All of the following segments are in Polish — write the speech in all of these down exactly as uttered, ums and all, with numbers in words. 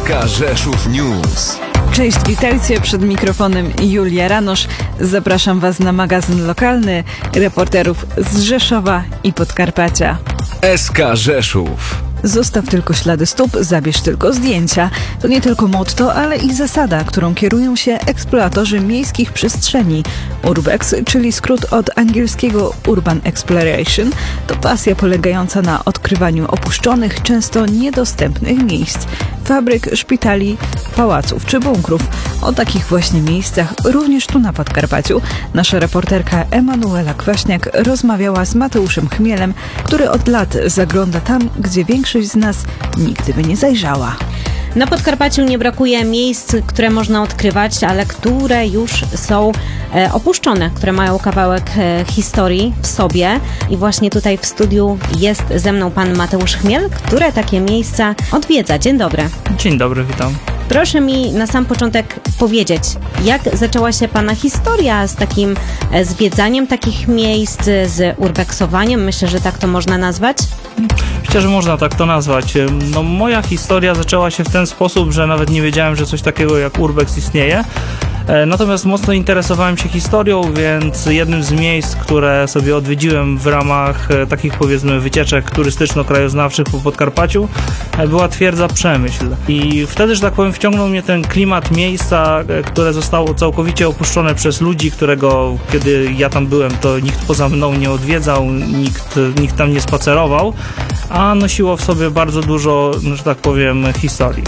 S K Rzeszów News. Cześć, witajcie, przed mikrofonem Julia Ranosz. Zapraszam Was na magazyn lokalny reporterów z Rzeszowa i Podkarpacia. S K Rzeszów. Zostaw tylko ślady stóp, zabierz tylko zdjęcia. To nie tylko motto, ale i zasada, którą kierują się eksploatorzy miejskich przestrzeni. Urbex, czyli skrót od angielskiego Urban Exploration, to pasja polegająca na odkrywaniu opuszczonych, często niedostępnych miejsc. Fabryk, szpitali, pałaców czy bunkrów. O takich właśnie miejscach również tu na Podkarpaciu nasza reporterka Emanuela Kwaśniak rozmawiała z Mateuszem Chmielem, który od lat zagląda tam, gdzie większość z nas nigdy by nie zajrzała. Na Podkarpaciu nie brakuje miejsc, które można odkrywać, ale które już są e, opuszczone, które mają kawałek e, historii w sobie. I właśnie tutaj w studiu jest ze mną pan Mateusz Chmiel, który takie miejsca odwiedza. Dzień dobry. Dzień dobry, witam. Proszę mi na sam początek powiedzieć, jak zaczęła się pana historia z takim e, zwiedzaniem takich miejsc, z urbexowaniem? Myślę, że tak to można nazwać. Myślę, że można tak to nazwać. No, moja historia zaczęła się w ten sposób, że nawet nie wiedziałem, że coś takiego jak urbex istnieje. Natomiast mocno interesowałem się historią, więc jednym z miejsc, które sobie odwiedziłem w ramach takich, powiedzmy, wycieczek turystyczno-krajoznawczych po Podkarpaciu, była twierdza Przemyśl. I wtedy, że tak powiem, wciągnął mnie ten klimat miejsca, które zostało całkowicie opuszczone przez ludzi, którego, kiedy ja tam byłem, to nikt poza mną nie odwiedzał, nikt, nikt tam nie spacerował, a nosiło w sobie bardzo dużo, że tak powiem, historii.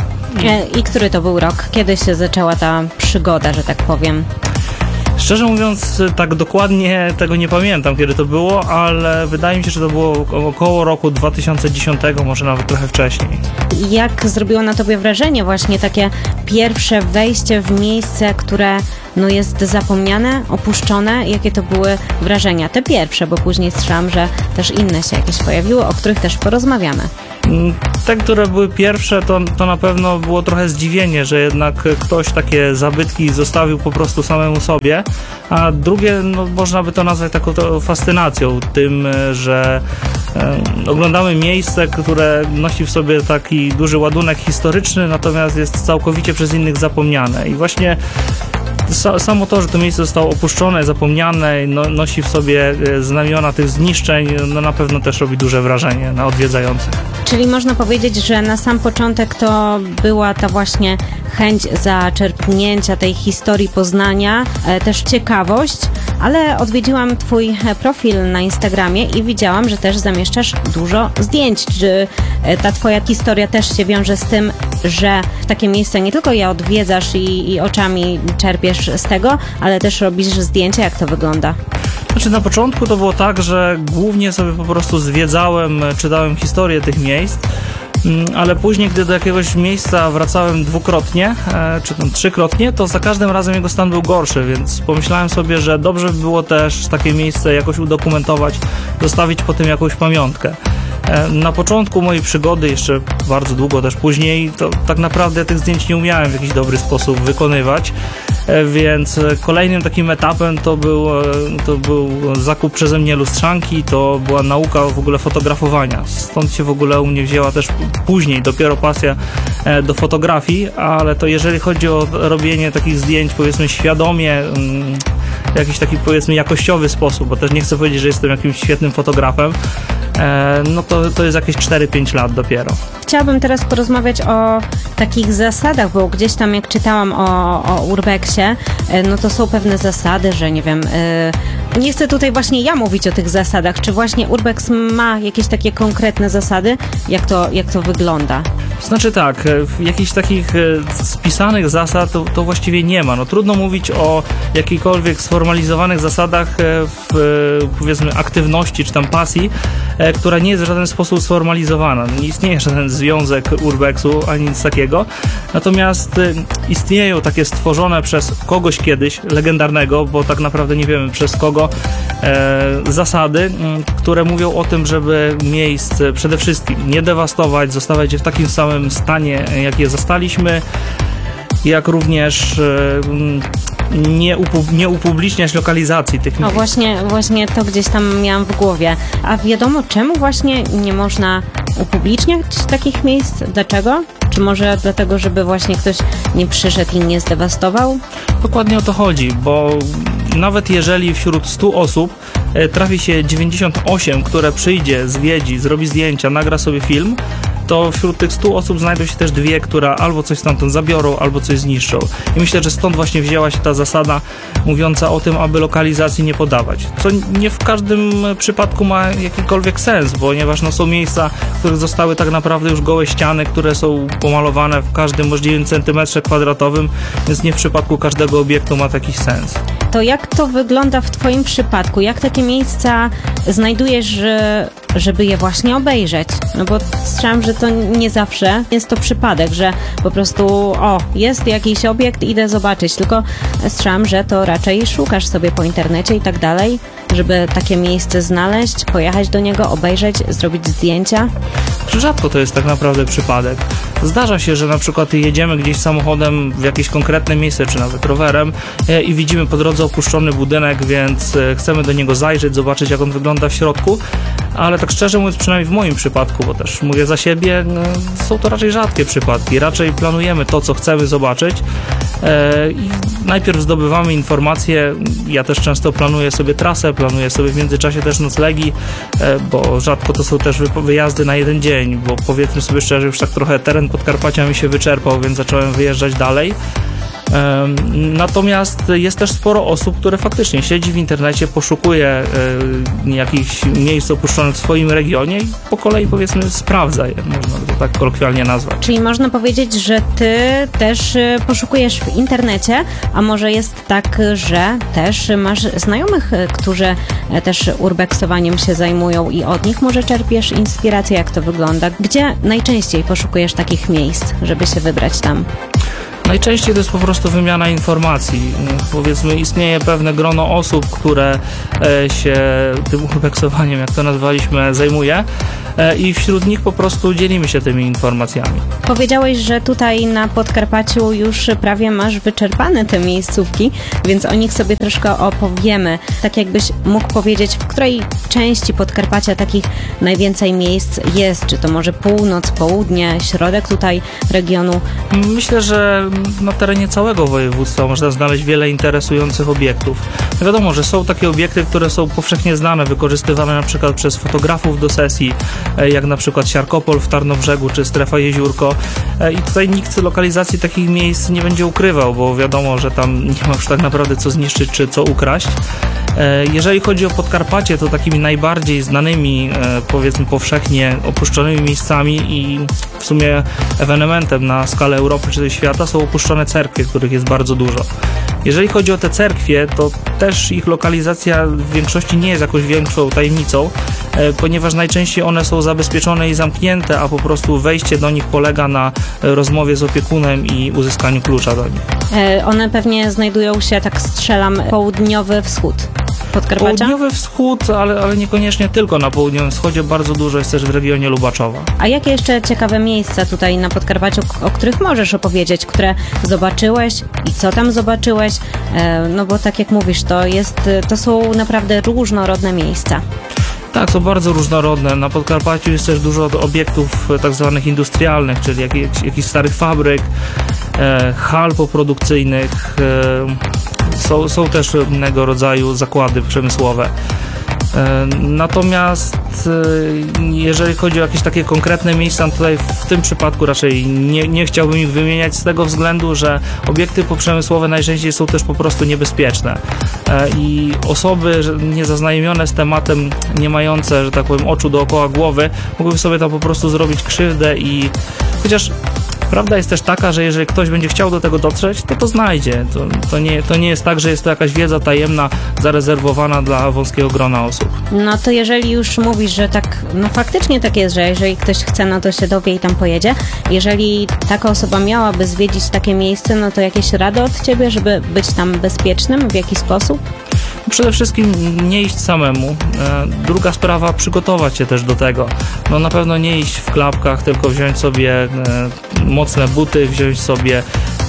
I który to był rok? Kiedy się zaczęła ta przygoda, że tak powiem? Szczerze mówiąc, tak dokładnie tego nie pamiętam, kiedy to było, ale wydaje mi się, że to było około roku dwa tysiące dziesiątego, może nawet trochę wcześniej. Jak zrobiło na tobie wrażenie właśnie takie pierwsze wejście w miejsce, które no jest zapomniane, opuszczone? Jakie to były wrażenia? Te pierwsze, bo później słyszałam, że też inne się jakieś pojawiły, o których też porozmawiamy. Te, które były pierwsze, to, to na pewno było trochę zdziwienie, że jednak ktoś takie zabytki zostawił po prostu samemu sobie, a drugie, no, można by to nazwać taką to fascynacją tym, że e, oglądamy miejsce, które nosi w sobie taki duży ładunek historyczny, natomiast jest całkowicie przez innych zapomniane. I właśnie samo to, że to miejsce zostało opuszczone, zapomniane, no, nosi w sobie znamiona tych zniszczeń, no na pewno też robi duże wrażenie na odwiedzających. Czyli można powiedzieć, że na sam początek to była ta właśnie chęć zaczerpnięcia tej historii Poznania, e, też ciekawość, ale odwiedziłam twój profil na Instagramie i widziałam, że też zamieszczasz dużo zdjęć. Czy ta twoja historia też się wiąże z tym, że w takie miejsce nie tylko je odwiedzasz i, i oczami czerpiesz z tego, ale też robisz zdjęcia? Jak to wygląda? Znaczy na początku to było tak, że głównie sobie po prostu zwiedzałem, czytałem historię tych miejsc, ale później, gdy do jakiegoś miejsca wracałem dwukrotnie, czy tam trzykrotnie, to za każdym razem jego stan był gorszy, więc pomyślałem sobie, że dobrze by było też takie miejsce jakoś udokumentować, zostawić po tym jakąś pamiątkę. Na początku mojej przygody, jeszcze bardzo długo też później, to tak naprawdę tych zdjęć nie umiałem w jakiś dobry sposób wykonywać, więc kolejnym takim etapem to był, to był zakup przeze mnie lustrzanki, to była nauka w ogóle fotografowania. Stąd się w ogóle u mnie wzięła też później dopiero pasja do fotografii, ale to jeżeli chodzi o robienie takich zdjęć, powiedzmy świadomie, w jakiś taki, powiedzmy, jakościowy sposób, bo też nie chcę powiedzieć, że jestem jakimś świetnym fotografem, no to, to jest jakieś cztery pięć lat dopiero. Chciałabym teraz porozmawiać o takich zasadach, bo gdzieś tam jak czytałam o, o urbexie, no to są pewne zasady, że nie wiem, yy, nie chcę tutaj właśnie ja mówić o tych zasadach, czy właśnie urbex ma jakieś takie konkretne zasady, jak to, jak to wygląda? Znaczy tak, jakichś takich spisanych zasad to, to właściwie nie ma. No trudno mówić o jakichkolwiek sformalizowanych zasadach w, powiedzmy, aktywności czy tam pasji, która nie jest w żaden sposób sformalizowana. Nie istnieje żaden związek urbexu ani nic takiego. Natomiast istnieją takie stworzone przez kogoś kiedyś, legendarnego, bo tak naprawdę nie wiemy przez kogo, e, zasady, które mówią o tym, żeby miejsce przede wszystkim nie dewastować, zostawiać je w takim samym stanie, jak je zastaliśmy, jak również nie, upu- nie upubliczniać lokalizacji tych miejsc. O, właśnie, właśnie to gdzieś tam miałam w głowie. A wiadomo czemu właśnie nie można upubliczniać takich miejsc? Dlaczego? Czy Czy może dlatego, żeby właśnie ktoś nie przyszedł i nie zdewastował? Dokładnie o to chodzi, bo nawet jeżeli wśród stu osób e, trafi się dziewięćdziesiąt osiem, które przyjdzie, zwiedzi, zrobi zdjęcia, nagra sobie film, to wśród tych stu osób znajdą się też dwie, które albo coś stamtąd zabiorą, albo coś zniszczą. I myślę, że stąd właśnie wzięła się ta zasada mówiąca o tym, aby lokalizacji nie podawać. Co nie w każdym przypadku ma jakikolwiek sens, ponieważ no, są miejsca, w których zostały tak naprawdę już gołe ściany, które są pomalowane w każdym możliwym centymetrze kwadratowym, więc nie w przypadku każdego obiektu ma taki sens. To jak to wygląda w Twoim przypadku? Jak takie miejsca znajdujesz, że, żeby je właśnie obejrzeć? No bo słyszałam, że to nie zawsze jest to przypadek, że po prostu o, jest jakiś obiekt, idę zobaczyć, tylko słyszałam, że to raczej szukasz sobie po internecie i tak dalej, żeby takie miejsce znaleźć, pojechać do niego, obejrzeć, zrobić zdjęcia. Rzadko to jest tak naprawdę przypadek. Zdarza się, że na przykład jedziemy gdzieś samochodem w jakieś konkretne miejsce, czy nawet rowerem e, i widzimy po drodze opuszczony budynek, więc e, chcemy do niego zajrzeć, zobaczyć, jak on wygląda w środku, ale tak szczerze mówiąc, przynajmniej w moim przypadku, bo też mówię za siebie, no, są to raczej rzadkie przypadki. Raczej planujemy to, co chcemy zobaczyć e, i najpierw zdobywamy informacje. Ja też często planuję sobie trasę, planuję sobie w międzyczasie też noclegi, e, bo rzadko to są też wy- wyjazdy na jeden dzień, bo powiedzmy sobie szczerze, już tak trochę teren Podkarpacia mi się wyczerpał, więc zacząłem wyjeżdżać dalej. Natomiast jest też sporo osób, które faktycznie siedzi w internecie, poszukuje y, jakichś miejsc opuszczonych w swoim regionie i po kolei powiedzmy sprawdza je, można to tak kolokwialnie nazwać. Czyli można powiedzieć, że Ty też y, poszukujesz w internecie, a może jest tak, że też masz znajomych, y, którzy y, też urbexowaniem się zajmują i od nich może czerpiesz inspirację, jak to wygląda? Gdzie najczęściej poszukujesz takich miejsc, żeby się wybrać tam? Najczęściej to jest po prostu wymiana informacji. Powiedzmy, istnieje pewne grono osób, które e, się tym urbexowaniem, jak to nazwaliśmy, zajmuje e, i wśród nich po prostu dzielimy się tymi informacjami. Powiedziałeś, że tutaj na Podkarpaciu już prawie masz wyczerpane te miejscówki, więc o nich sobie troszkę opowiemy. Tak jakbyś mógł powiedzieć, w której części Podkarpacia takich najwięcej miejsc jest? Czy to może północ, południe, środek tutaj regionu? Myślę, że na terenie całego województwa można znaleźć wiele interesujących obiektów. Wiadomo, że są takie obiekty, które są powszechnie znane, wykorzystywane na przykład przez fotografów do sesji, jak na przykład Siarkopol w Tarnobrzegu czy Strefa Jeziórko. I tutaj nikt lokalizacji takich miejsc nie będzie ukrywał, bo wiadomo, że tam nie ma już tak naprawdę co zniszczyć czy co ukraść. Jeżeli chodzi o Podkarpacie, to takimi najbardziej znanymi, powiedzmy powszechnie opuszczonymi miejscami i w sumie ewenementem na skalę Europy czy świata są opuszczone cerkwie, których jest bardzo dużo. Jeżeli chodzi o te cerkwie, to też ich lokalizacja w większości nie jest jakąś większą tajemnicą, ponieważ najczęściej one są zabezpieczone i zamknięte, a po prostu wejście do nich polega na rozmowie z opiekunem i uzyskaniu klucza do nich. E, one pewnie znajdują się, tak strzelam, południowy wschód Podkarpacia? Południowy wschód, ale, ale niekoniecznie tylko na południowym wschodzie, bardzo dużo jest też w regionie Lubaczowa. A jakie jeszcze ciekawe miejsca tutaj na Podkarpaciu, o których możesz opowiedzieć, które zobaczyłeś i co tam zobaczyłeś? E, no bo tak jak mówisz, to jest, to są naprawdę różnorodne miejsca. Tak, są bardzo różnorodne. Na Podkarpaciu jest też dużo obiektów tak zwanych industrialnych, czyli jakichś, jakichś starych fabryk, e, hal poprodukcyjnych. E, są, są też innego rodzaju zakłady przemysłowe. E, natomiast e, jeżeli chodzi o jakieś takie konkretne miejsca, tutaj w tym przypadku raczej nie, nie chciałbym ich wymieniać z tego względu, że obiekty poprzemysłowe najczęściej są też po prostu niebezpieczne e, i osoby niezaznajomione z tematem, nie mające, że tak powiem, oczu dookoła głowy, mogłyby sobie tam po prostu zrobić krzywdę i chociaż prawda jest też taka, że jeżeli ktoś będzie chciał do tego dotrzeć, to to znajdzie. To, to, nie, to nie jest tak, że jest to jakaś wiedza tajemna, zarezerwowana dla wąskiego grona osób. No to jeżeli już mówisz, że tak, no faktycznie tak jest, że jeżeli ktoś chce, no to się dowie i tam pojedzie. Jeżeli taka osoba miałaby zwiedzić takie miejsce, no to jakieś rady od Ciebie, żeby być tam bezpiecznym w jakiś sposób? Przede wszystkim nie iść samemu. Druga sprawa, przygotować się też do tego. No na pewno nie iść w klapkach, tylko wziąć sobie mocne buty, wziąć sobie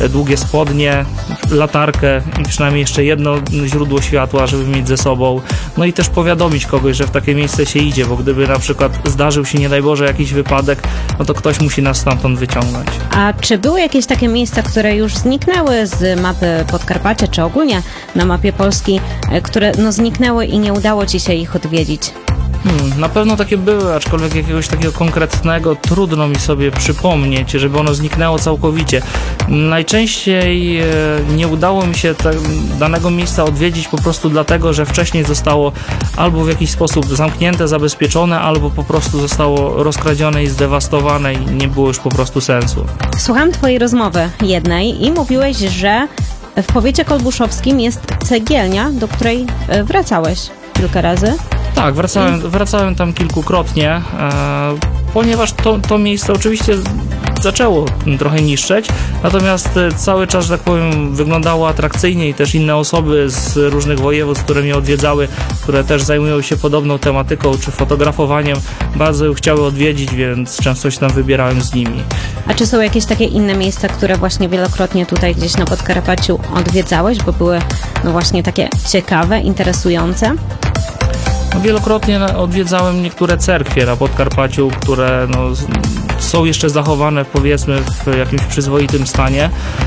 e, długie spodnie, latarkę i przynajmniej jeszcze jedno źródło światła, żeby mieć ze sobą. No i też powiadomić kogoś, że w takie miejsce się idzie, bo gdyby na przykład zdarzył się, nie daj Boże, jakiś wypadek, no to ktoś musi nas stamtąd wyciągnąć. A czy były jakieś takie miejsca, które już zniknęły z mapy Podkarpacia, czy ogólnie na mapie Polski, e, które no zniknęły i nie udało ci się ich odwiedzić? Hmm, na pewno takie były, aczkolwiek jakiegoś takiego konkretnego trudno mi sobie przypomnieć, żeby ono zniknęło całkowicie. Najczęściej e, nie udało mi się te, danego miejsca odwiedzić po prostu dlatego, że wcześniej zostało albo w jakiś sposób zamknięte, zabezpieczone, albo po prostu zostało rozkradzione i zdewastowane i nie było już po prostu sensu. Słucham twojej rozmowy jednej i mówiłeś, że w powiecie kolbuszowskim jest cegielnia, do której e, wracałeś kilka razy. Tak, wracałem, wracałem tam kilkukrotnie, e, ponieważ to, to miejsce oczywiście zaczęło trochę niszczeć, natomiast cały czas, że tak powiem, wyglądało atrakcyjnie i też inne osoby z różnych województw, które mnie odwiedzały, które też zajmują się podobną tematyką czy fotografowaniem, bardzo ją chciały odwiedzić, więc często się tam wybierałem z nimi. A czy są jakieś takie inne miejsca, które właśnie wielokrotnie tutaj gdzieś na Podkarpaciu odwiedzałeś, bo były no właśnie takie ciekawe, interesujące? No, wielokrotnie odwiedzałem niektóre cerkwie na Podkarpaciu, które no, są jeszcze zachowane, powiedzmy, w jakimś przyzwoitym stanie,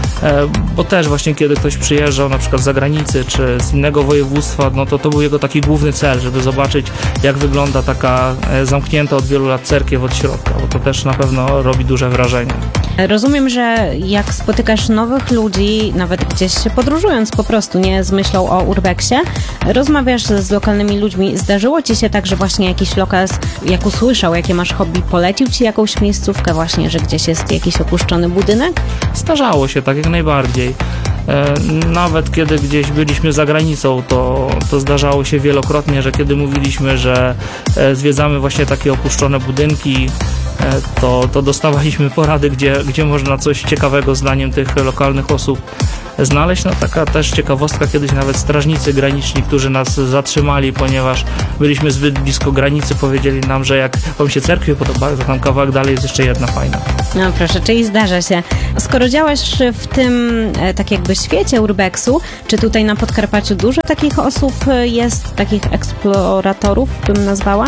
bo też właśnie kiedy ktoś przyjeżdżał na przykład z zagranicy czy z innego województwa, no to to był jego taki główny cel, żeby zobaczyć, jak wygląda taka zamknięta od wielu lat cerkiew od środka, bo to też na pewno robi duże wrażenie. Rozumiem, że jak spotykasz nowych ludzi, nawet gdzieś podróżując po prostu, nie z myślą o urbexie, rozmawiasz z lokalnymi ludźmi. Zdarzyło ci się tak, że właśnie jakiś lokal, jak usłyszał, jakie masz hobby, polecił ci jakąś miejscówkę właśnie, że gdzieś jest jakiś opuszczony budynek? Zdarzało się tak, jak najbardziej. E, nawet kiedy gdzieś byliśmy za granicą, to, to zdarzało się wielokrotnie, że kiedy mówiliśmy, że e, zwiedzamy właśnie takie opuszczone budynki, e, to, to dostawaliśmy porady, gdzie, gdzie można coś ciekawego zdaniem tych lokalnych osób znaleźć. No taka też ciekawostka, kiedyś nawet strażnicy graniczni, którzy nas zatrzymali, ponieważ byliśmy zbyt blisko granicy, powiedzieli nam, że jak wam się cerkwie podobają, to tam kawałek dalej jest jeszcze jedna fajna. No proszę, czyli zdarza się. Skoro działasz w tym e, tak jakby świecie urbexu, czy tutaj na Podkarpaciu dużo takich osób jest, takich eksploratorów bym nazwała?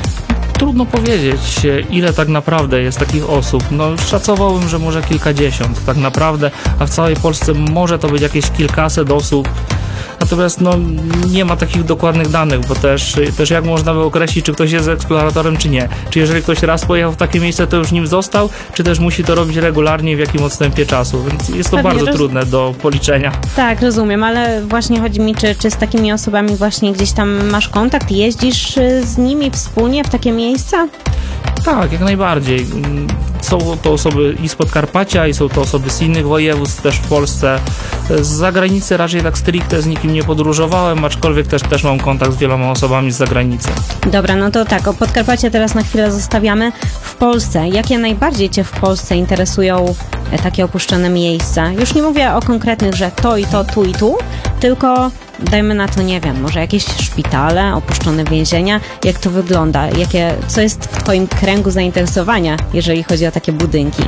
Trudno powiedzieć, ile tak naprawdę jest takich osób. No, szacowałbym, że może kilkadziesiąt tak naprawdę, a w całej Polsce może to być jakieś kilkaset osób. Natomiast no, nie ma takich dokładnych danych, bo też, też jak można by określić, czy ktoś jest eksploratorem, czy nie. Czy jeżeli ktoś raz pojechał w takie miejsce, to już nim został, czy też musi to robić regularnie, w jakim odstępie czasu. Więc jest to Pewnie bardzo roz... trudne do policzenia. Tak, rozumiem, ale właśnie chodzi mi, czy, czy z takimi osobami właśnie gdzieś tam masz kontakt, jeździsz z nimi wspólnie w takie miejsca? Tak, jak najbardziej. Są to osoby i z Podkarpacia, i są to osoby z innych województw też w Polsce. Z zagranicy raczej tak stricte z nikim nie podróżowałem, aczkolwiek też, też mam kontakt z wieloma osobami z zagranicy. Dobra, no to tak, o Podkarpacie teraz na chwilę zostawiamy. W Polsce, jakie najbardziej Cię w Polsce interesują takie opuszczone miejsca? Już nie mówię o konkretnych, że to i to, tu i tu, tylko dajmy na to, nie wiem, może jakieś szpitale, opuszczone więzienia. Jak to wygląda? Jakie, co jest w Twoim kręgu zainteresowania, jeżeli chodzi o takie budynki?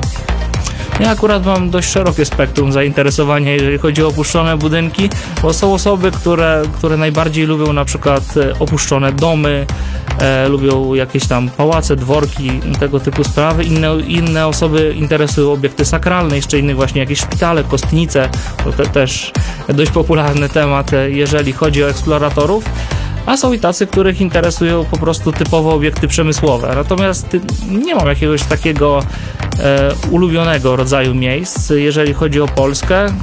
Ja akurat mam dość szerokie spektrum zainteresowania, jeżeli chodzi o opuszczone budynki, bo są osoby, które, które najbardziej lubią na przykład opuszczone domy, e, lubią jakieś tam pałace, dworki, tego typu sprawy. Inne, inne osoby interesują obiekty sakralne, jeszcze innych właśnie jakieś szpitale, kostnice, to te, też dość popularny temat, jeżeli chodzi o eksploratorów. A są i tacy, których interesują po prostu typowo obiekty przemysłowe. Natomiast nie mam jakiegoś takiego e, ulubionego rodzaju miejsc. Jeżeli chodzi o Polskę, e,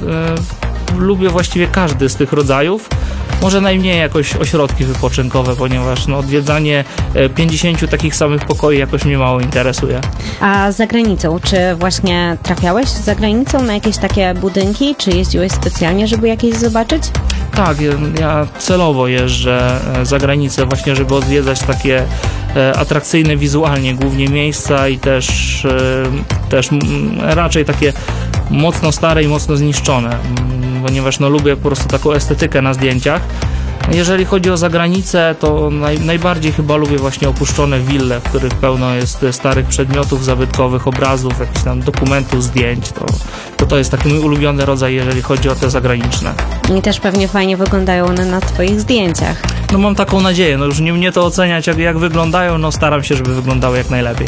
lubię właściwie każdy z tych rodzajów. Może najmniej jakoś ośrodki wypoczynkowe, ponieważ no, odwiedzanie pięćdziesięciu takich samych pokoi jakoś mnie mało interesuje. A za granicą, czy właśnie trafiałeś za granicą na jakieś takie budynki? Czy jeździłeś specjalnie, żeby jakieś zobaczyć? Tak, ja, ja celowo jeżdżę za granicę właśnie, żeby odwiedzać takie e, atrakcyjne wizualnie głównie miejsca i też, e, też m, raczej takie mocno stare i mocno zniszczone, m, ponieważ no, lubię po prostu taką estetykę na zdjęciach. Jeżeli chodzi o zagranicę, to naj, najbardziej chyba lubię właśnie opuszczone wille, w których pełno jest starych przedmiotów zabytkowych, obrazów, jakichś tam dokumentów, zdjęć. To, to, to jest taki mój ulubiony rodzaj, jeżeli chodzi o te zagraniczne. I też pewnie fajnie wyglądają one na twoich zdjęciach. No mam taką nadzieję, no już nie mnie to oceniać, jak, jak wyglądają, no staram się, żeby wyglądały jak najlepiej.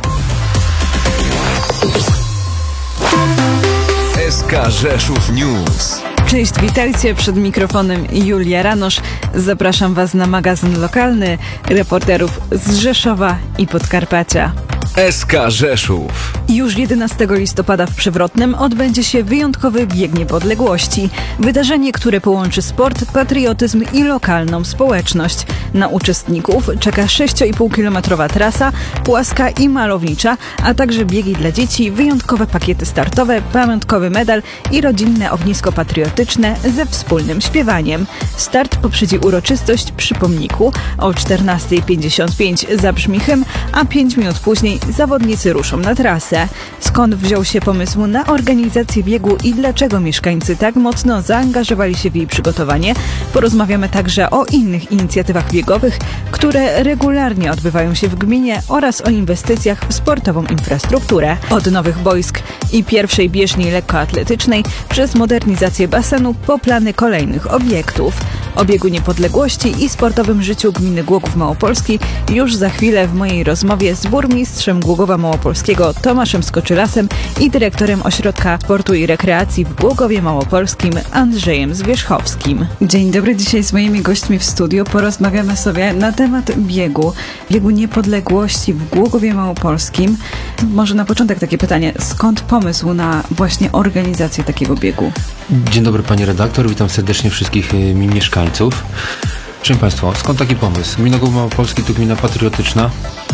S K Rzeszów News. Cześć, witajcie, przed mikrofonem Julia Ranosz. Zapraszam Was na magazyn lokalny reporterów z Rzeszowa i Podkarpacia. S K Rzeszów. Już jedenastego listopada w Przewrotnem odbędzie się wyjątkowy Bieg Niepodległości. Wydarzenie, które połączy sport, patriotyzm i lokalną społeczność. Na uczestników czeka sześć i pół kilometrowa trasa, płaska i malownicza, a także biegi dla dzieci, wyjątkowe pakiety startowe, pamiątkowy medal i rodzinne ognisko patriotyczne ze wspólnym śpiewaniem. Start poprzedzi uroczystość przy pomniku. O czternasta pięćdziesiąt pięć zabrzmi hymn, a pięć minut później zawodnicy ruszą na trasę. Skąd wziął się pomysł na organizację biegu i dlaczego mieszkańcy tak mocno zaangażowali się w jej przygotowanie? Porozmawiamy także o innych inicjatywach biegowych, które regularnie odbywają się w gminie oraz o inwestycjach w sportową infrastrukturę. Od nowych boisk i pierwszej bieżni lekkoatletycznej przez modernizację basenu po plany kolejnych obiektów. O biegu niepodległości i sportowym życiu gminy Głogów Małopolski już za chwilę w mojej rozmowie z burmistrzem Głogowa Małopolskiego Tomaszem Skoczylasem i dyrektorem Ośrodka Sportu i Rekreacji w Głogowie Małopolskim Andrzejem Zwierzchowskim. Dzień dobry, dzisiaj z moimi gośćmi w studiu porozmawiamy sobie na temat biegu, biegu niepodległości w Głogowie Małopolskim. Może na początek takie pytanie, skąd pomysł na właśnie organizację takiego biegu? Dzień dobry pani redaktor, witam serdecznie wszystkich y, mi mieszkańców. Szanowni Państwo, skąd taki pomysł? Gmina Głogów Małopolski to gmina patriotyczna.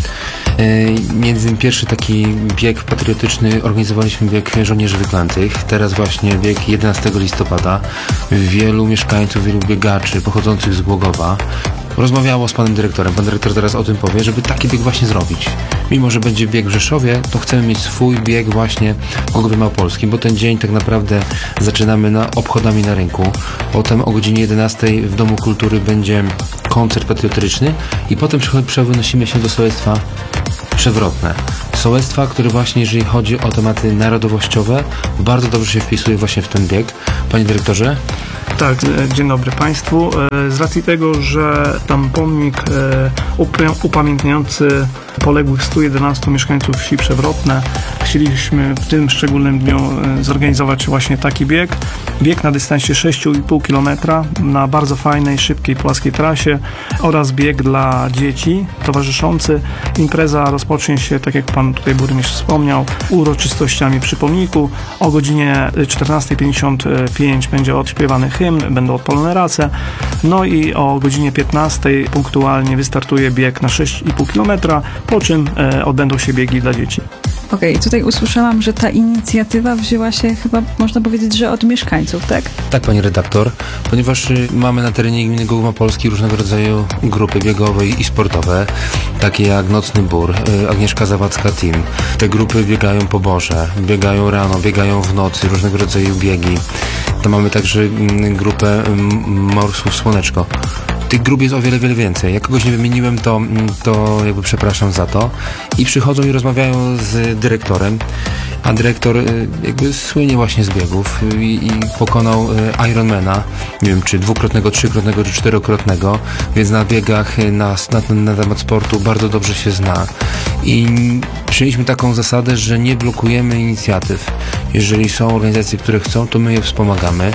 Y, między innymi pierwszy taki bieg patriotyczny organizowaliśmy bieg żołnierzy wyklętych. Teraz właśnie bieg jedenastego listopada. Wielu mieszkańców, wielu biegaczy pochodzących z Głogowa rozmawiało z panem dyrektorem. Pan dyrektor zaraz o tym powie, żeby taki bieg właśnie zrobić. Mimo że będzie bieg w Rzeszowie, to chcemy mieć swój bieg właśnie w Głogowie Małopolskim, bo ten dzień tak naprawdę zaczynamy na obchodami na rynku. Potem o godzinie jedenastej w Domu Kultury będzie koncert patriotyczny i potem przenosimy się do sołectwa Przewrotne. Sołectwa, które właśnie, jeżeli chodzi o tematy narodowościowe, bardzo dobrze się wpisuje właśnie w ten bieg. Panie dyrektorze? Tak, dzień dobry Państwu. Z racji tego, że tam pomnik upamiętniający poległych stu jedenastu mieszkańców wsi Przewrotne, chcieliśmy w tym szczególnym dniu zorganizować właśnie taki bieg. Bieg na dystansie sześć i pół kilometra na bardzo fajnej, szybkiej, płaskiej trasie oraz bieg dla dzieci towarzyszący. Impreza rozpocznie się, tak jak Pan tutaj burmistrz wspomniał, uroczystościami przy pomniku. O godzinie czternasta pięćdziesiąt pięć będzie odśpiewany hymn, będą odpalone race. No i o godzinie piętnastej punktualnie wystartuje bieg na sześć i pół kilometra, po czym e, odbędą się biegi dla dzieci. Okej, okay, tutaj usłyszałam, że ta inicjatywa wzięła się chyba, można powiedzieć, że od mieszkańców, tak? Tak, pani redaktor, ponieważ y, mamy na terenie gminy Głogów Małopolski różnego rodzaju grupy biegowe i sportowe, takie jak Nocny Bór, y, Agnieszka Zawadzka Team. Te grupy biegają po Boże, biegają rano, biegają w nocy, różnego rodzaju biegi. To mamy także y, grupę y, Morsów Słoneczko. Tych grup jest o wiele, wiele więcej. Jak kogoś nie wymieniłem, to, to jakby przepraszam za to. I przychodzą i rozmawiają z dyrektorem, a dyrektor jakby słynie właśnie z biegów i, i pokonał Ironmana, nie wiem, czy dwukrotnego, trzykrotnego, czy czterokrotnego, więc na biegach, na, na, na temat sportu bardzo dobrze się zna. I przyjęliśmy taką zasadę, że nie blokujemy inicjatyw. Jeżeli są organizacje, które chcą, to my je wspomagamy.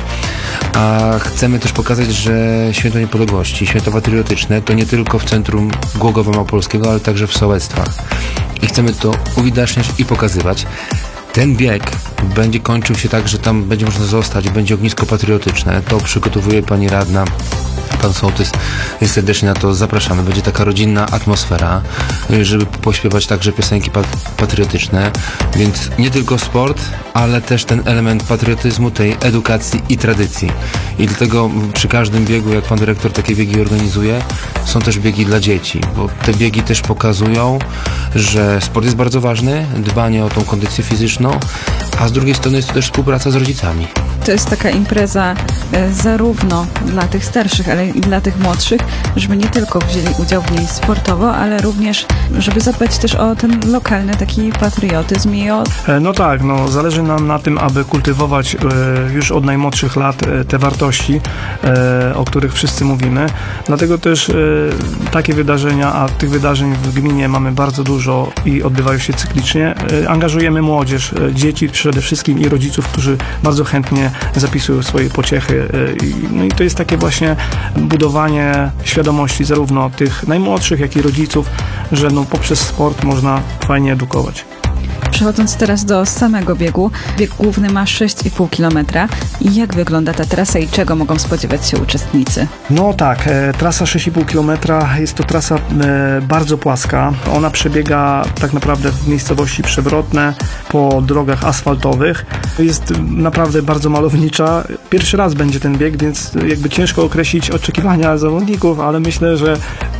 A chcemy też pokazać, że Święto Niepodległości, Święto Patriotyczne to nie tylko w centrum Głogowa Małopolskiego, ale także w sołectwach. I chcemy to uwidaczniać i pokazywać. Ten bieg będzie kończył się tak, że tam będzie można zostać, będzie ognisko patriotyczne. To przygotowuje pani radna, pan sołtys, więc serdecznie na to zapraszamy. Będzie taka rodzinna atmosfera, żeby pośpiewać także piosenki patriotyczne, więc nie tylko sport, ale też ten element patriotyzmu, tej edukacji i tradycji. I dlatego przy każdym biegu, jak pan dyrektor takie biegi organizuje, są też biegi dla dzieci, bo te biegi też pokazują, że sport jest bardzo ważny, dbanie o tą kondycję fizyczną, a z drugiej strony jest to też współpraca z rodzicami. to jest taka impreza e, zarówno dla tych starszych, ale i dla tych młodszych, żeby nie tylko wzięli udział w niej sportowo, ale również, żeby zadbać też o ten lokalny taki patriotyzm i o... E, No tak, no zależy nam na tym, aby kultywować e, już od najmłodszych lat e, te wartości, e, o których wszyscy mówimy. Dlatego też e, takie wydarzenia, a tych wydarzeń w gminie mamy bardzo dużo i odbywają się cyklicznie. E, angażujemy młodzież, e, dzieci przede wszystkim i rodziców, którzy bardzo chętnie zapisują swoje pociechy. E, i, no i to jest takie właśnie budowanie świadomości zarówno tych najmłodszych, jak i rodziców, że no poprzez sport można fajnie edukować. Przechodząc teraz do samego biegu, bieg główny ma sześć i pół kilometra. Jak wygląda ta trasa i czego mogą spodziewać się uczestnicy? No tak, e, trasa sześć i pół kilometra jest to trasa e, bardzo płaska. Ona przebiega tak naprawdę w miejscowości Przewrotne po drogach asfaltowych. Jest naprawdę bardzo malownicza. Pierwszy raz będzie ten bieg, więc jakby ciężko określić oczekiwania zawodników, ale myślę, że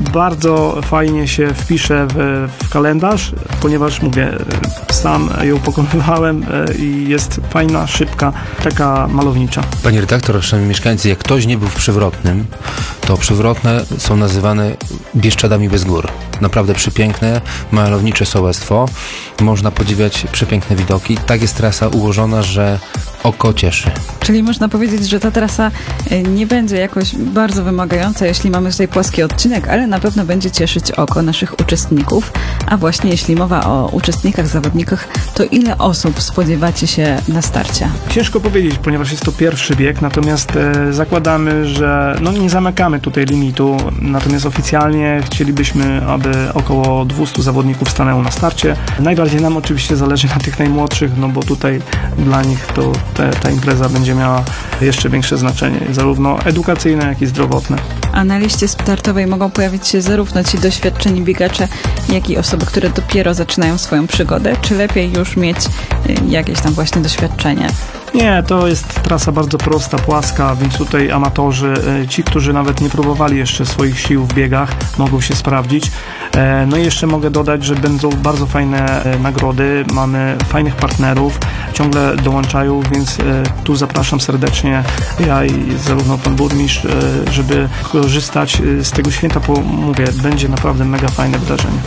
bardzo fajnie się wpisze w, w kalendarz, ponieważ mówię, sam ją pokonywałem e, i jest fajna, szybka, taka malownicza. Panie redaktor, szanowni mieszkańcy, jak ktoś nie był w Przewrotnym, to Przewrotne są nazywane Bieszczadami bez gór. Naprawdę przepiękne, malownicze sołectwo. Można podziwiać przepiękne widoki. Tak jest trasa ułożona, że oko cieszy. Czyli można powiedzieć, że ta trasa e, nie będzie jakoś bardzo wymagająca, jeśli mamy tutaj płaski odcinek, ale na pewno będzie cieszyć oko naszych uczestników. A właśnie jeśli mowa o uczestnikach, zawodnikach, to ile osób spodziewacie się na starcie? Ciężko powiedzieć, ponieważ jest to pierwszy bieg, natomiast e, zakładamy, że no nie zamykamy tutaj limitu, natomiast oficjalnie chcielibyśmy, aby około dwieście zawodników stanęło na starcie. Najbardziej nam oczywiście zależy na tych najmłodszych, no bo tutaj dla nich to te, ta impreza będzie miała jeszcze większe znaczenie, zarówno edukacyjne, jak i zdrowotne. A na liście startowej mogą pojawić się zarówno ci doświadczeni biegacze, jak i osoby, które dopiero zaczynają swoją przygodę, czy lepiej już mieć y, jakieś tam właśnie doświadczenie? Nie, to jest trasa bardzo prosta, płaska, więc tutaj amatorzy, e, ci, którzy nawet nie próbowali jeszcze swoich sił w biegach, mogą się sprawdzić. E, No i jeszcze mogę dodać, że będą bardzo fajne e, nagrody, mamy fajnych partnerów, ciągle dołączają, więc e, tu zapraszam serdecznie ja i zarówno pan burmistrz, e, żeby korzystać e, z tego święta, bo mówię, będzie naprawdę mega fajne wydarzenie.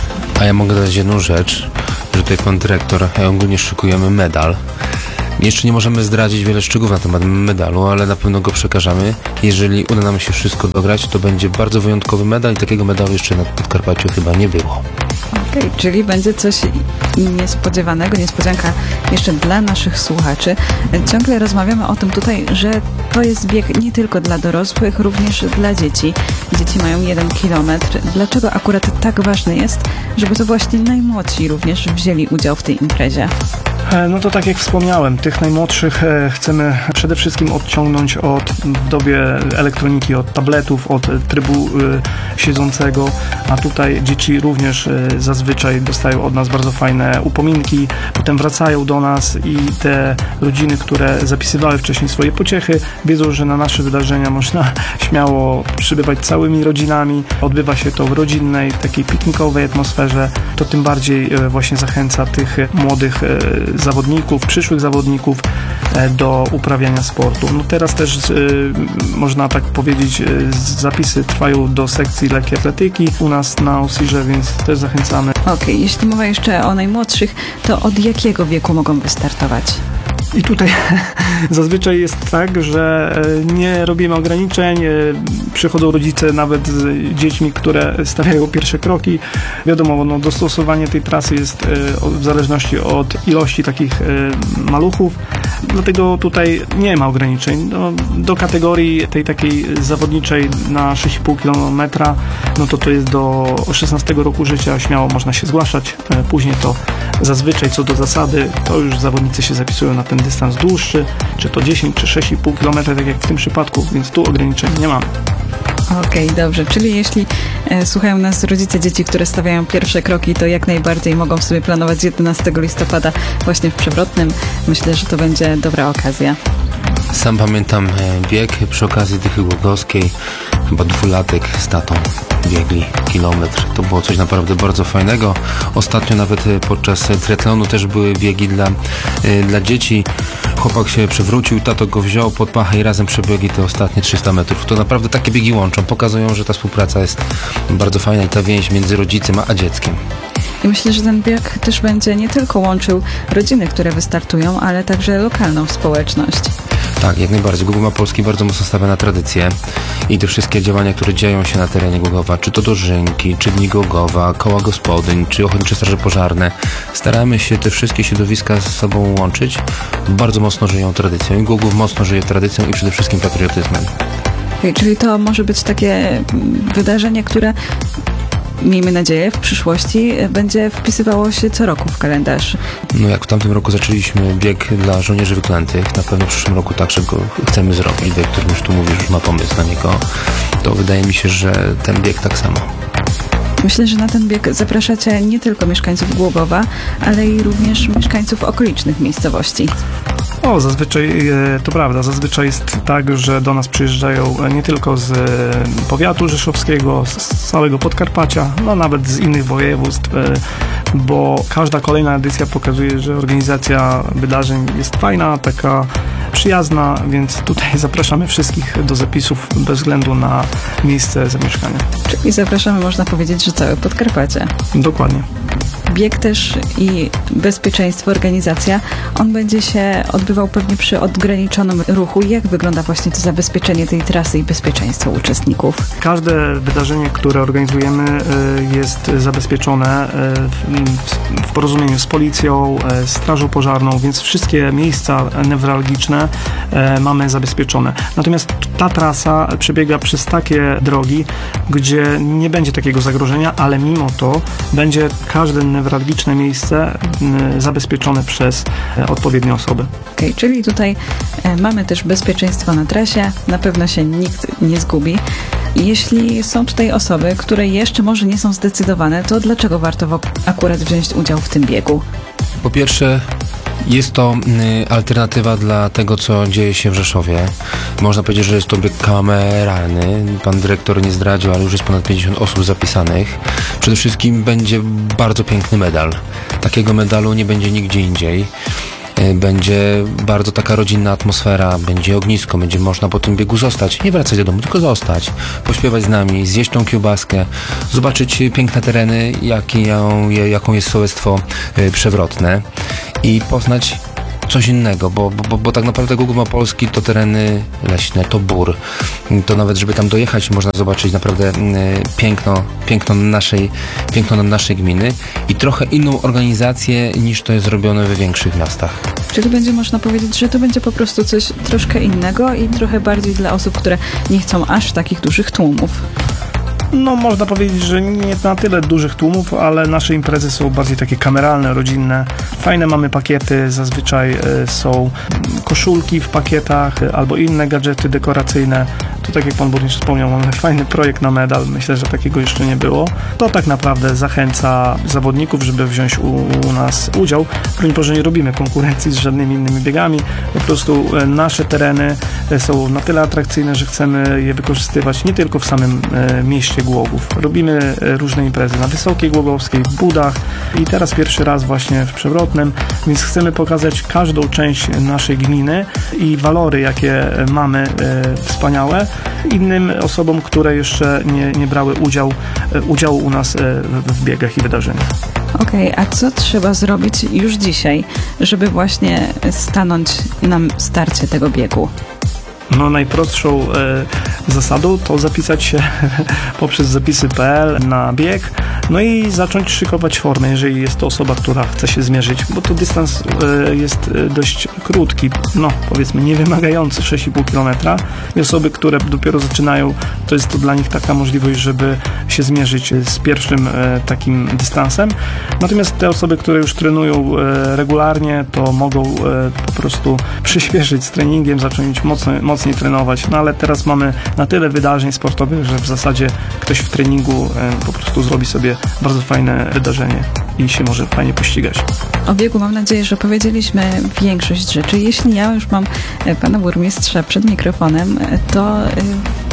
A ja mogę dodać jedną rzecz, że tutaj pan dyrektor, ja ogólnie szykujemy medal. Jeszcze nie możemy zdradzić wiele szczegółów na temat medalu, ale na pewno go przekażemy. Jeżeli uda nam się wszystko dograć, to będzie bardzo wyjątkowy medal i takiego medalu jeszcze na Podkarpaciu chyba nie było. Okej, czyli będzie coś niespodziewanego, niespodzianka jeszcze dla naszych słuchaczy. Ciągle rozmawiamy o tym tutaj, że to jest bieg nie tylko dla dorosłych, również dla dzieci. Dzieci mają jeden kilometr. Dlaczego akurat tak ważne jest, żeby to właśnie najmłodsi również wzięli udział w tej imprezie? No to tak jak wspomniałem, tych najmłodszych chcemy przede wszystkim odciągnąć od w dobie elektroniki, od tabletów, od trybu siedzącego, a tutaj dzieci również zazwyczaj dostają od nas bardzo fajne upominki, potem wracają do nas i te rodziny, które zapisywały wcześniej swoje pociechy, wiedzą, że na nasze wydarzenia można śmiało przybywać całymi rodzinami. Odbywa się to w rodzinnej, takiej piknikowej atmosferze. To tym bardziej właśnie zachęca tych młodych zawodników, przyszłych zawodników do uprawiania sportu. No teraz też y, można tak powiedzieć, y, zapisy trwają do sekcji lekkiej atletyki u nas na Osirze, więc też zachęcamy. Okej, okay, jeśli mowa jeszcze o najmłodszych, to od jakiego wieku mogą wystartować? I tutaj zazwyczaj jest tak, że nie robimy ograniczeń, przychodzą rodzice nawet z dziećmi, które stawiają pierwsze kroki. Wiadomo, no, dostosowanie tej trasy jest w zależności od ilości takich maluchów, dlatego tutaj nie ma ograniczeń. No, do kategorii tej takiej zawodniczej na sześć i pół kilometra, no to to jest do szesnastego roku życia, śmiało można się zgłaszać. Później to zazwyczaj co do zasady, to już zawodnicy się zapisują na ten dystans dłuższy, czy to dziesięć, czy sześć i pół kilometra, tak jak w tym przypadku, więc tu ograniczeń nie mamy. Okej, okay, dobrze. Czyli jeśli e, słuchają nas rodzice dzieci, które stawiają pierwsze kroki, to jak najbardziej mogą sobie planować jedenastego listopada właśnie w Przewrotnym. Myślę, że to będzie dobra okazja. Sam pamiętam bieg przy okazji Dychy Głogowskiej, chyba dwulatek z tatą biegli kilometr. To było coś naprawdę bardzo fajnego. Ostatnio nawet podczas triatlonu też były biegi dla, dla dzieci. chłopak się przewrócił, tato go wziął pod pachę i razem przebiegli te ostatnie trzysta metrów. To naprawdę takie biegi łączą, pokazują, że ta współpraca jest bardzo fajna i ta więź między rodzicem a dzieckiem. I myślę, że ten bieg też będzie nie tylko łączył rodziny, które wystartują, ale także lokalną społeczność. Tak, jak najbardziej. Głogowa Polski bardzo mocno stawia na tradycję i te wszystkie działania, które dzieją się na terenie Głogowa, czy to dożynki, czy Dni Głogowa, koła gospodyń, czy ochotnicze straże pożarne, staramy się te wszystkie środowiska ze sobą łączyć. Bardzo mocno żyją tradycją i Głogów mocno żyje tradycją i przede wszystkim patriotyzmem. Okay, czyli to może być takie wydarzenie, które, miejmy nadzieję, w przyszłości będzie wpisywało się co roku w kalendarz. No jak w tamtym roku zaczęliśmy bieg dla żołnierzy wyklętych, na pewno w przyszłym roku także go chcemy zrobić. Bieg, którym już tu mówisz, już ma pomysł na niego, to wydaje mi się, że ten bieg tak samo. Myślę, że na ten bieg zapraszacie nie tylko mieszkańców Głogowa, ale i również mieszkańców okolicznych miejscowości. O, zazwyczaj e, to prawda, zazwyczaj jest tak, że do nas przyjeżdżają nie tylko z e, powiatu rzeszowskiego, z całego Podkarpacia, no nawet z innych województw, e, bo każda kolejna edycja pokazuje, że organizacja wydarzeń jest fajna, taka przyjazna, więc tutaj zapraszamy wszystkich do zapisów bez względu na miejsce zamieszkania. Czyli zapraszamy, można powiedzieć, że całe Podkarpacie. Dokładnie. Bieg też i bezpieczeństwo, organizacja, on będzie się odbywał pewnie przy odgraniczonym ruchu. Jak wygląda właśnie to zabezpieczenie tej trasy i bezpieczeństwo uczestników? Każde wydarzenie, które organizujemy, jest zabezpieczone w porozumieniu z policją, strażą pożarną, więc wszystkie miejsca newralgiczne mamy zabezpieczone. Natomiast ta trasa przebiega przez takie drogi, gdzie nie będzie takiego zagrożenia, ale mimo to będzie każde newralgiczne miejsce zabezpieczone przez odpowiednie osoby. Okej, okay, czyli tutaj mamy też bezpieczeństwo na trasie, na pewno się nikt nie zgubi. Jeśli są tutaj osoby, które jeszcze może nie są zdecydowane, to dlaczego warto akurat wziąć udział w tym biegu? Po pierwsze, jest to alternatywa dla tego, co dzieje się w Rzeszowie. Można powiedzieć, że jest to bieg kameralny. Pan dyrektor nie zdradził, ale już jest ponad pięćdziesiąt osób zapisanych. Przede wszystkim będzie bardzo piękny medal. Takiego medalu nie będzie nigdzie indziej. Będzie bardzo taka rodzinna atmosfera, będzie ognisko, będzie można po tym biegu zostać, nie wracać do domu, tylko zostać, pośpiewać z nami, zjeść tą kiełbaskę, zobaczyć piękne tereny, jaką, jaką jest sołectwo przewrotne i poznać coś innego, bo, bo, bo tak naprawdę Głogowa Polski to tereny leśne, to bór. To nawet, żeby tam dojechać, można zobaczyć naprawdę piękno, piękno naszej, piękno naszej gminy i trochę inną organizację niż to jest robione we większych miastach. Czyli będzie można powiedzieć, że to będzie po prostu coś troszkę innego i trochę bardziej dla osób, które nie chcą aż takich dużych tłumów. No, można powiedzieć, że nie na tyle dużych tłumów, ale nasze imprezy są bardziej takie kameralne, rodzinne. Fajne mamy pakiety, zazwyczaj są koszulki w pakietach albo inne gadżety dekoracyjne. To tak jak pan burmistrz wspomniał, mamy fajny projekt na medal. Myślę, że takiego jeszcze nie było. To tak naprawdę zachęca zawodników, żeby wziąć u, u nas udział. Broń Boże, nie robimy konkurencji z żadnymi innymi biegami. Po prostu nasze tereny są na tyle atrakcyjne, że chcemy je wykorzystywać nie tylko w samym mieście Głogów. Robimy różne imprezy na Wysokiej Głogowskiej, w Budach i teraz pierwszy raz właśnie w Przewrotnem, więc chcemy pokazać każdą część naszej gminy i walory, jakie mamy e, wspaniałe, innym osobom, które jeszcze nie, nie brały udział, e, udziału u nas e, w, w biegach i wydarzeniach. Okej, okay, a co trzeba zrobić już dzisiaj, żeby właśnie stanąć na starcie tego biegu? No, najprostszą e, zasadą to zapisać się poprzez zapisy kropka p l na bieg, no i zacząć szykować formę, jeżeli jest to osoba, która chce się zmierzyć, bo to dystans e, jest dość krótki, no powiedzmy niewymagający sześć i pół kilometra i osoby, które dopiero zaczynają, to jest to dla nich taka możliwość, żeby się zmierzyć z pierwszym e, takim dystansem. Natomiast te osoby, które już trenują e, regularnie, to mogą e, po prostu przyspieszyć z treningiem, zacząć mocno, mocniej trenować, no ale teraz mamy na tyle wydarzeń sportowych, że w zasadzie ktoś w treningu e, po prostu zrobi sobie bardzo fajne wydarzenie i się może fajnie pościgać. O biegu mam nadzieję, że powiedzieliśmy większość rzeczy. Jeśli ja już mam pana burmistrza przed mikrofonem, to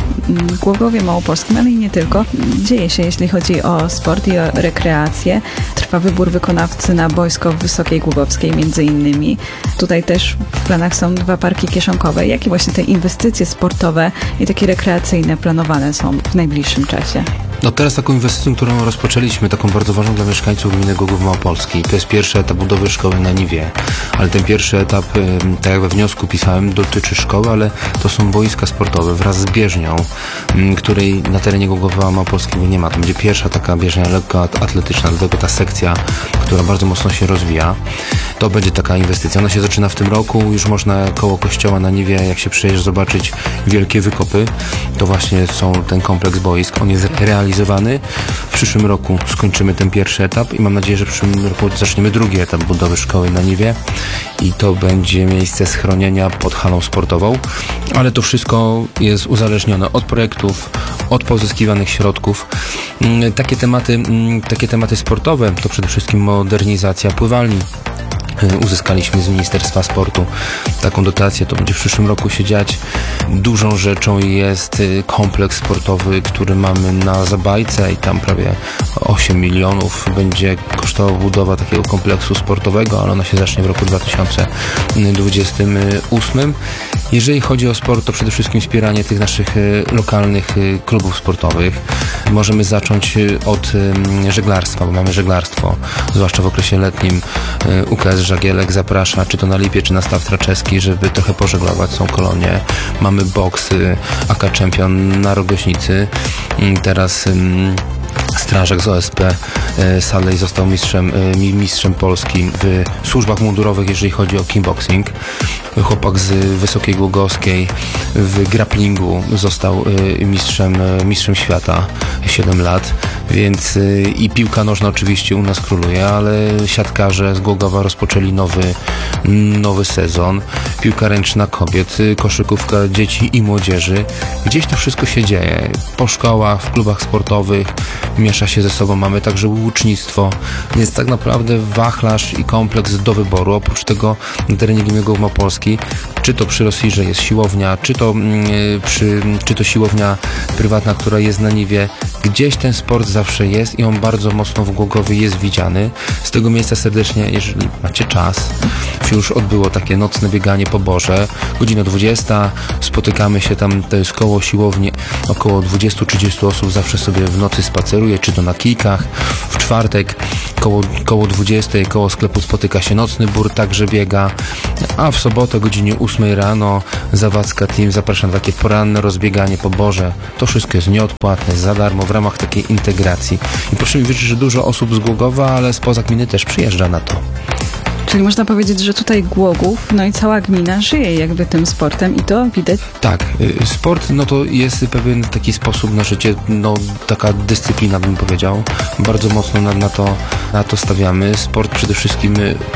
mm, Głogowie Małopolskim, ale i nie tylko, dzieje się, jeśli chodzi o sport i o rekreację. Trwa wybór wykonawcy na boisko w Wysokiej Głogowskiej między innymi. Tutaj też w planach są dwa parki kieszonkowe. Jakie właśnie te inwestycje sportowe i takie rekreacyjne planowane są w najbliższym czasie? No teraz taką inwestycją, którą rozpoczęliśmy, taką bardzo ważną dla mieszkańców gminy Głogów Małopolski, to jest pierwszy etap budowy szkoły na Niwie. Ale ten pierwszy etap, tak jak we wniosku pisałem, dotyczy szkoły, ale to są boiska sportowe wraz z bieżnią, której na terenie Głogowa Małopolskiego nie ma. To będzie pierwsza taka bieżnia lekkoatletyczna, dlatego ta sekcja, która bardzo mocno się rozwija. To będzie taka inwestycja. Ona się zaczyna w tym roku, już można koło kościoła na Niwie, jak się przyjeżdża, zobaczyć wielkie wykopy. To właśnie są ten kompleks boisk. On jest realizowany. W przyszłym roku skończymy ten pierwszy etap i mam nadzieję, że w przyszłym roku zaczniemy drugi etap budowy szkoły na Niwie i to będzie miejsce schronienia pod halą sportową. Ale to wszystko jest uzależnione od projektów, od pozyskiwanych środków. Takie tematy, takie tematy sportowe to przede wszystkim modernizacja pływalni. Uzyskaliśmy z Ministerstwa Sportu taką dotację, to będzie w przyszłym roku się dziać. Dużą rzeczą jest kompleks sportowy, który mamy na Zabajce i tam prawie osiem milionów będzie kosztowała budowa takiego kompleksu sportowego, ale ona się zacznie w roku dwa tysiące dwudziestym ósmym. Jeżeli chodzi o sport, to przede wszystkim wspieranie tych naszych lokalnych klubów sportowych. Możemy zacząć od żeglarstwa, bo mamy żeglarstwo, zwłaszcza w okresie letnim. U K S Żagielek zaprasza, czy to na Lipie, czy na Staw Traczewski, żeby trochę pożeglować, są kolonie. Mamy boks A K Champion na Rogoźnicy. Teraz strażak z O S P Salej został mistrzem, mistrzem Polski w służbach mundurowych, jeżeli chodzi o kickboxing. Chłopak z Wysokiej Głogowskiej w grapplingu został mistrzem, mistrzem świata siedem lat, więc i piłka nożna oczywiście u nas króluje, ale siatkarze z Głogowa rozpoczęli nowy, nowy sezon. Piłka ręczna kobiet, koszykówka dzieci i młodzieży. Gdzieś to wszystko się dzieje. Po szkołach, w klubach sportowych miesza się ze sobą. Mamy także łucznictwo, więc tak naprawdę wachlarz i kompleks do wyboru. Oprócz tego na terenie gminy Głogów Małopolski, czy to przy Rosirze jest siłownia, czy to, yy, przy, czy to siłownia prywatna, która jest na Niwie, gdzieś ten sport zawsze jest i on bardzo mocno w Głogowie jest widziany. Z tego miejsca serdecznie, jeżeli macie czas, już odbyło takie nocne bieganie po Borze, godzina dwudziesta, spotykamy się tam, to jest koło siłowni, około dwadzieścia trzydzieści osób zawsze sobie w nocy spaceruje, czy to na kijkach. W czwartek koło, koło dwudziestej koło sklepu spotyka się nocny bór, także biega, a w sobotę o godzinie ósmej rano Zawadzka Team zaprasza na takie poranne rozbieganie po Borze. To wszystko jest nieodpłatne, za darmo, w ramach takiej integracji. I proszę mi wierzyć, że dużo osób z Głogowa, ale spoza gminy też przyjeżdża na to. Czyli można powiedzieć, że tutaj Głogów, no i cała gmina żyje jakby tym sportem i to widać. Tak, sport no to jest pewien taki sposób na życie, no taka dyscyplina bym powiedział. Bardzo mocno na, na, to, na to stawiamy. Sport przede wszystkim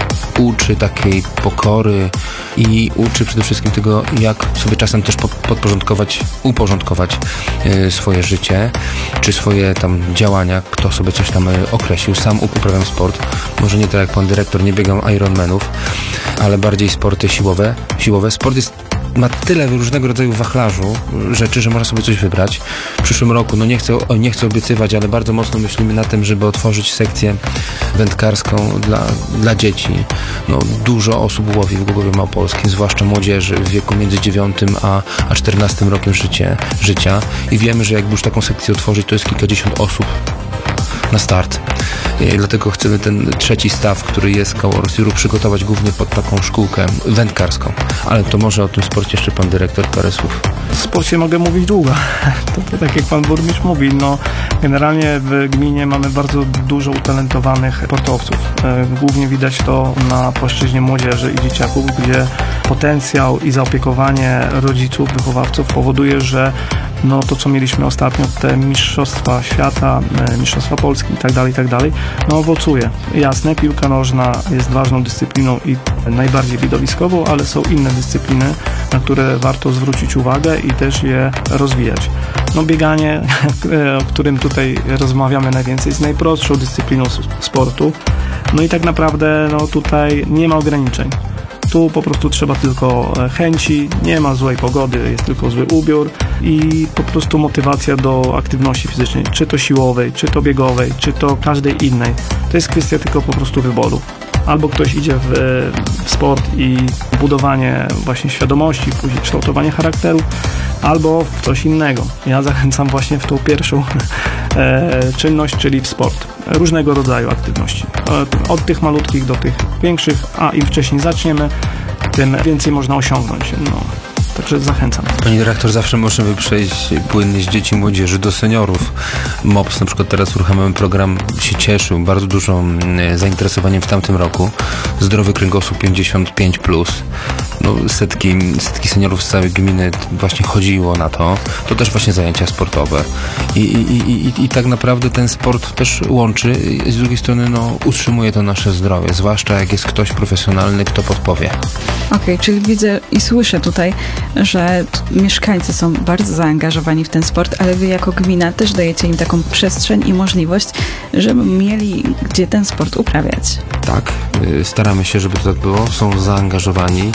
uczy takiej pokory i uczy przede wszystkim tego, jak sobie czasem też podporządkować, uporządkować swoje życie, czy swoje tam działania, kto sobie coś tam określił. Sam uprawiam sport, może nie tak jak pan dyrektor, nie biegam Ironmanów, ale bardziej sporty siłowe. siłowe. Sport jest, ma tyle różnego rodzaju wachlarzu rzeczy, że można sobie coś wybrać. W przyszłym roku, no nie chcę, nie chcę obiecywać, ale bardzo mocno myślimy na tym, żeby otworzyć sekcję wędkarską dla, dla dzieci. No, dużo osób łowi w Głogowie Małopolskim, zwłaszcza młodzieży w wieku między dziewiątym a, a czternastym rokiem życie, życia i wiemy, że jakby już taką sekcję otworzyć, to jest kilkadziesiąt osób na start. I dlatego chcemy ten trzeci staw, który jest koło Rosiru, przygotować głównie pod taką szkółkę wędkarską. Ale to może o tym sporcie jeszcze pan dyrektor parę słów. W sporcie mogę mówić długo. To, to tak jak pan burmistrz mówi, no generalnie w gminie mamy bardzo dużo utalentowanych sportowców. Głównie widać to na płaszczyźnie młodzieży i dzieciaków, gdzie potencjał i zaopiekowanie rodziców, wychowawców powoduje, że no to, co mieliśmy ostatnio, te mistrzostwa świata, mistrzostwa Polski i tak dalej, i tak dalej, no owocuje. Jasne, piłka nożna jest ważną dyscypliną i najbardziej widowiskową, ale są inne dyscypliny, na które warto zwrócić uwagę i też je rozwijać. No bieganie, o którym tutaj rozmawiamy najwięcej, jest najprostszą dyscypliną sportu. No i tak naprawdę no tutaj nie ma ograniczeń. Tu po prostu trzeba tylko chęci, nie ma złej pogody, jest tylko zły ubiór i po prostu motywacja do aktywności fizycznej, czy to siłowej, czy to biegowej, czy to każdej innej. To jest kwestia tylko po prostu wyboru. Albo ktoś idzie w, w sport i budowanie właśnie świadomości, później kształtowanie charakteru, albo w coś innego. Ja zachęcam właśnie w tą pierwszą e, czynność, czyli w sport. Różnego rodzaju aktywności. Od, od tych malutkich do tych większych, a im wcześniej zaczniemy, tym więcej można osiągnąć. No. Także zachęcam. Pani dyrektor, zawsze możemy przejść płynnie z dzieci i młodzieży do seniorów. M O P S na przykład teraz uruchamiamy program, się cieszył bardzo dużym zainteresowaniem w tamtym roku. Zdrowy kręgosłup pięćdziesiąt pięć plus. No, setki, setki seniorów z całej gminy właśnie chodziło na to. To też właśnie zajęcia sportowe. I, i, i, i tak naprawdę ten sport też łączy i z drugiej strony no, utrzymuje to nasze zdrowie, zwłaszcza jak jest ktoś profesjonalny, kto podpowie. Okej, okay, czyli widzę i słyszę tutaj, że t- mieszkańcy są bardzo zaangażowani w ten sport, ale wy jako gmina też dajecie im taką przestrzeń i możliwość, żeby mieli gdzie ten sport uprawiać. Tak, staramy się, żeby to tak było. Są zaangażowani.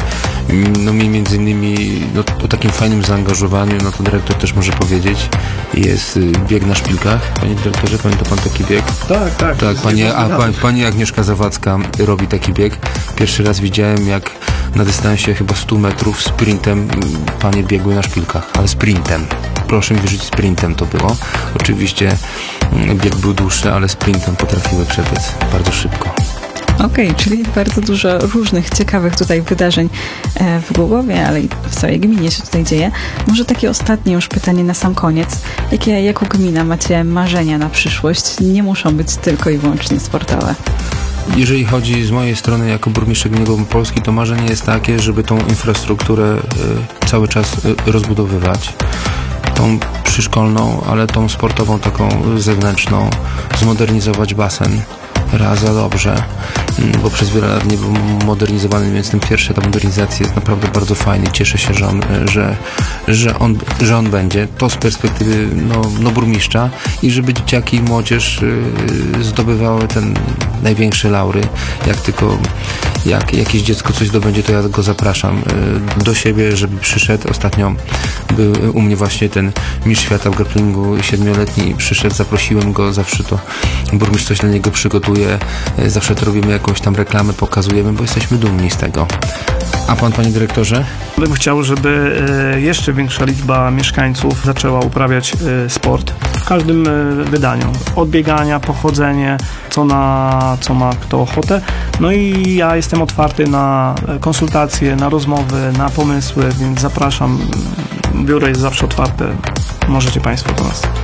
No mi między innymi no, o takim fajnym zaangażowaniu, no to dyrektor też może powiedzieć, jest bieg na szpilkach. Panie dyrektorze, pamięta pan taki bieg? Tak, tak. Tak, pani, a pani, pani Agnieszka Zawadzka robi taki bieg. Pierwszy raz widziałem, jak na dystansie chyba stu metrów sprintem panie biegły na szpilkach, ale sprintem. Proszę mi wierzyć, sprintem to było. Oczywiście bieg był dłuższy, ale sprintem potrafiły przebiec bardzo szybko. Okej, okay, czyli bardzo dużo różnych ciekawych tutaj wydarzeń w Głogowie, ale i w całej gminie się tutaj dzieje. Może takie ostatnie już pytanie na sam koniec. Jakie jako gmina macie marzenia na przyszłość? Nie muszą być tylko i wyłącznie sportowe. Jeżeli chodzi z mojej strony jako burmistrza gminy Polski, to marzenie jest takie, żeby tą infrastrukturę y, cały czas y, rozbudowywać. Tą przyszkolną, ale tą sportową, taką zewnętrzną, zmodernizować basen. Raz za dobrze, bo przez wiele lat nie był modernizowany, więc ten pierwszy etap modernizacji jest naprawdę bardzo fajny. Cieszę się, że on, że, że on, że on będzie. To z perspektywy no, no burmistrza i żeby dzieciaki i młodzież yy, zdobywały ten największe laury. Jak tylko jak jakieś dziecko coś zdobędzie, to ja go zapraszam yy, do siebie, żeby przyszedł. Ostatnio był u mnie właśnie ten mistrz świata w grapplingu siedmioletni przyszedł, zaprosiłem go, zawsze to burmistrz coś dla niego przygotuje. Zawsze to robimy jakąś tam reklamę, pokazujemy, bo jesteśmy dumni z tego. A pan, panie dyrektorze? Bym chciał, żeby jeszcze większa liczba mieszkańców zaczęła uprawiać sport w każdym wydaniu. Od biegania, pochodzenie, co, na, co ma kto ochotę. No i ja jestem otwarty na konsultacje, na rozmowy, na pomysły, więc zapraszam. Biuro jest zawsze otwarte. Możecie państwo do nas